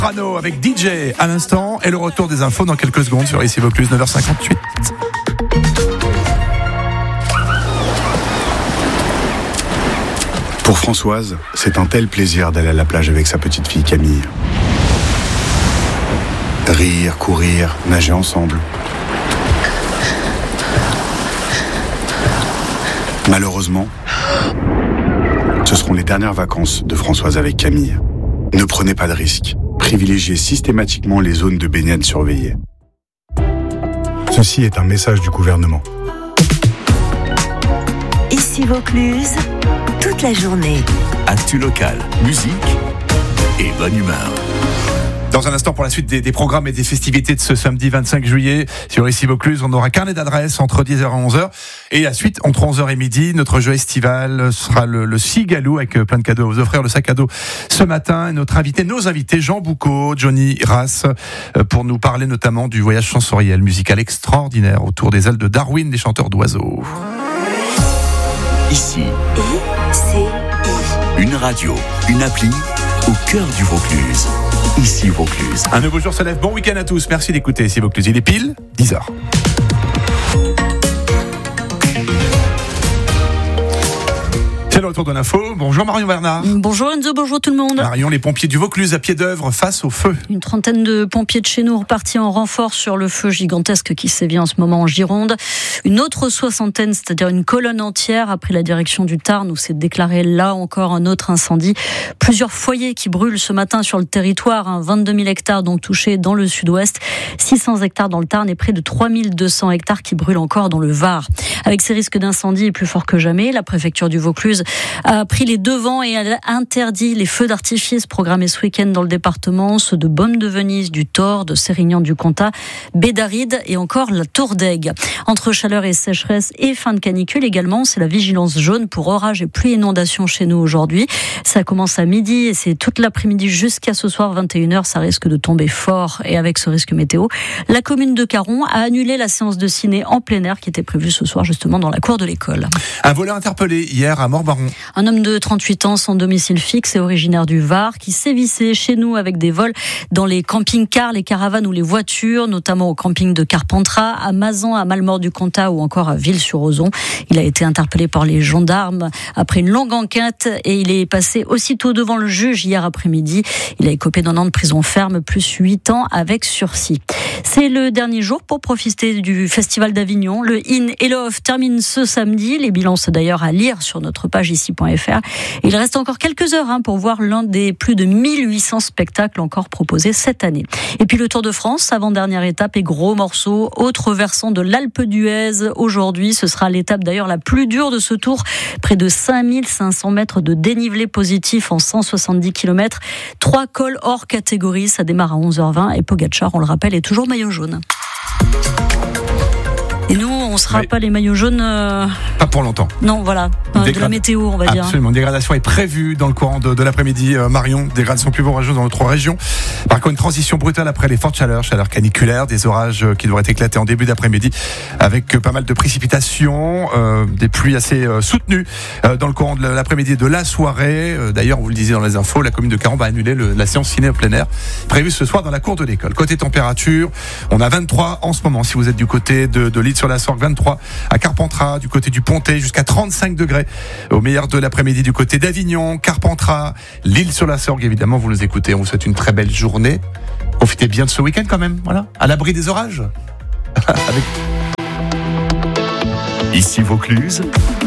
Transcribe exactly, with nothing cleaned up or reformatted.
Prano avec D J à l'instant et le retour des infos dans quelques secondes sur Ici Vaucluse, neuf heures cinquante-huit. Pour Françoise, c'est un tel plaisir d'aller à la plage avec sa petite fille Camille. Rire, courir, nager ensemble. Malheureusement, ce seront les dernières vacances de Françoise avec Camille. Ne prenez pas de risques. Privilégiez systématiquement les zones de baignade surveillées. Ceci est un message du gouvernement. Ici Vaucluse, toute la journée. Actu local, musique et bonne humeur. Dans un instant, pour la suite des, des programmes et des festivités de ce samedi vingt-cinq juillet, sur Ici Vaucluse, on aura carnet d'adresses entre dix heures et onze heures. Et la suite, entre onze heures et midi, notre jeu estival sera le, le Cigalou avec plein de cadeaux à vous offrir, le sac à dos ce matin. Et notre invité, nos invités, Jean Boucaud, Johnny Rass, pour nous parler notamment du voyage sensoriel, musical extraordinaire autour des ailes de Darwin, des chanteurs d'oiseaux. Ici, I C I. Une radio, une appli au cœur du Vaucluse. Ici Vaucluse. Un nouveau jour se lève. Bon week-end à tous. Merci d'écouter Ici Vaucluse. Il est pile dix heures. C'est le retour de l'info. Bonjour Marion Bernard. Bonjour Enzo, bonjour tout le monde. Marion, les pompiers du Vaucluse à pied d'œuvre face au feu. Une trentaine de pompiers de chez nous repartis en renfort sur le feu gigantesque qui sévit en ce moment en Gironde. Une autre soixantaine, c'est-à-dire une colonne entière, a pris la direction du Tarn où s'est déclaré là encore un autre incendie. Plusieurs foyers qui brûlent ce matin sur le territoire. Hein, vingt-deux mille hectares donc touchés dans le sud-ouest, six cents hectares dans le Tarn et près de trois mille deux cents hectares qui brûlent encore dans le Var. Avec ces risques d'incendie plus forts que jamais, la préfecture du Vaucluse a pris les devants et a interdit les feux d'artifice programmés ce week-end dans le département, ceux de Baume de Venise, du Thor, de Sérignan-du-Comtat, Bédaride et encore la Tour d'Aigue. Entre chaleur et sécheresse et fin de canicule également, c'est la vigilance jaune pour orages et pluie inondations chez nous aujourd'hui. Ça commence à midi et c'est toute l'après-midi jusqu'à ce soir vingt et une heures. Ça risque de tomber fort et avec ce risque météo, la commune de Caron a annulé la séance de ciné en plein air qui était prévue ce soir justement dans la cour de l'école. Un voleur interpellé hier à Morbaron. Un homme de trente-huit ans sans domicile fixe et originaire du Var qui sévissait chez nous avec des vols dans les camping-cars, les caravanes ou les voitures, notamment au camping de Carpentras, à Mazan, à Malmort-du-Comtat ou encore à Ville-sur-Ozon. Il a été interpellé par les gendarmes après une longue enquête et il est passé aussitôt devant le juge hier après-midi. Il a écopé d'un an de prison ferme plus huit ans avec sursis. C'est le dernier jour pour profiter du Festival d'Avignon. Le In et le Off termine ce samedi. Les bilans sont d'ailleurs à lire sur notre page ici point f r. Il reste encore quelques heures hein, pour voir l'un des plus de mille huit cents spectacles encore proposés cette année. Et puis le Tour de France, avant-dernière étape et gros morceau. Autre versant de l'Alpe d'Huez. Aujourd'hui, ce sera l'étape d'ailleurs la plus dure de ce tour. Près de cinq mille cinq cents mètres de dénivelé positif en cent soixante-dix kilomètres. Trois cols hors catégorie. Ça démarre à onze heures vingt et Pogacar, on le rappelle, est toujours maillot jaune. Et nous, on ne sera oui. pas les maillots jaunes. Euh... Pas pour longtemps. Non, voilà. Enfin, Dégrad... De la météo, on va Absolument. dire. Absolument. Dégradation est prévue dans le courant de, de l'après-midi. Euh, Marion, dégradation plus orageuse dans notre région. Par contre, une transition brutale après les fortes chaleurs, chaleur caniculaire, des orages qui devraient éclater en début d'après-midi, avec pas mal de précipitations, euh, des pluies assez euh, soutenues euh, dans le courant de l'après-midi et de la soirée. Euh, d'ailleurs, vous le disiez dans les infos, la commune de Caron va annuler le, la séance ciné en plein air prévue ce soir dans la cour de l'école. Côté température, on a vingt-trois en ce moment. Si vous êtes du côté de, de L'Île-sur-la-Sorgue, vingt-trois à Carpentras, du côté du Pontet, jusqu'à trente-cinq degrés au meilleur de l'après-midi du côté d'Avignon, Carpentras, L'Île-sur-la-Sorgue. Évidemment, vous nous écoutez. On vous souhaite une très belle journée. Profitez bien de ce week-end quand même, voilà, à l'abri des orages. Avec... Ici Vaucluse,